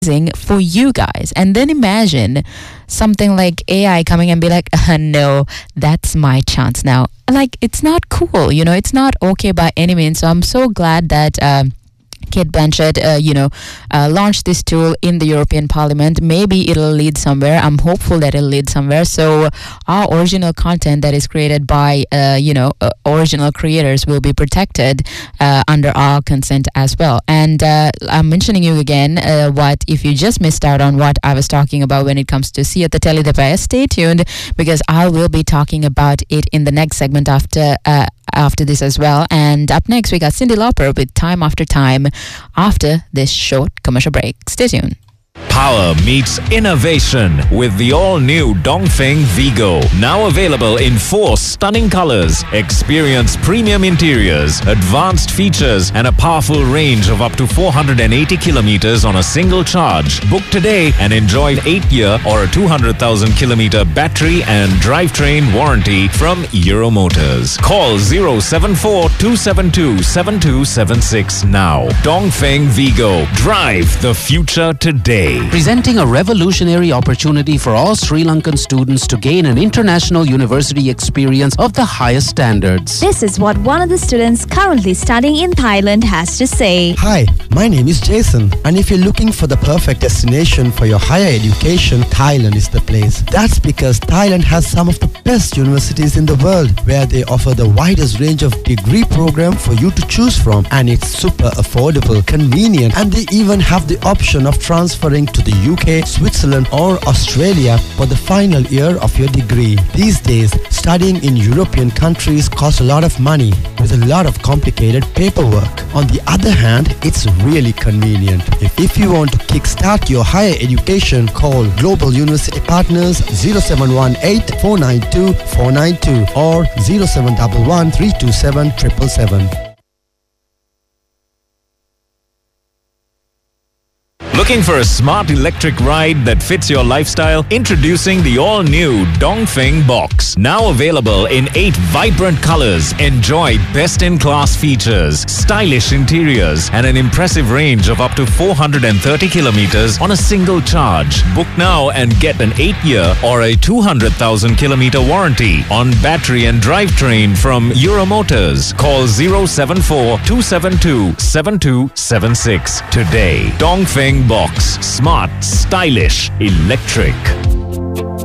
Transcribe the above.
for you guys. And then imagine something like AI coming and be like, no, that's my chance now. Like, it's not cool, it's not okay by any means. So I'm so glad that Kate Blanchett, launched this tool in the European Parliament. Maybe it'll lead somewhere. I'm hopeful that it'll lead somewhere. So our original content that is created by, original creators will be protected under our consent as well. And I'm mentioning you again, what if you just missed out on what I was talking about when it comes to See at the Telly Depaya, stay tuned because I will be talking about it in the next segment after this as well. And up next, we got Cyndi Lauper with Time After Time after this short commercial break. Stay tuned. Power meets innovation with the all-new Dongfeng Vigo. Now available in 4 stunning colors. Experience premium interiors, advanced features, and a powerful range of up to 480 kilometers on a single charge. Book today and enjoy 8-year or a 200,000 kilometer battery and drivetrain warranty from Euromotors. Call 074-272-7276 now. Dongfeng Vigo. Drive the future today. Presenting a revolutionary opportunity for all Sri Lankan students to gain an international university experience of the highest standards. This is what one of the students currently studying in Thailand has to say. Hi, my name is Jason, and if you're looking for the perfect destination for your higher education, Thailand is the place. That's because Thailand has some of the best universities in the world where they offer the widest range of degree program for you to choose from, and it's super affordable, convenient, and they even have the option of transferring to the UK, Switzerland or Australia for the final year of your degree. These days, studying in European countries costs a lot of money with a lot of complicated paperwork. On the other hand, it's really convenient. If you want to kickstart your higher education, call Global University Partners 0718 492 492 or 0711 327 777. Looking for a smart electric ride that fits your lifestyle? Introducing the all-new Dongfeng Box. Now available in 8 vibrant colors. Enjoy best-in-class features, stylish interiors, and an impressive range of up to 430 kilometers on a single charge. Book now and get an 8-year or a 200,000 kilometer warranty on battery and drivetrain from Euromotors. Call 074-272-7276 today. Dongfeng Box. Smart, stylish, electric.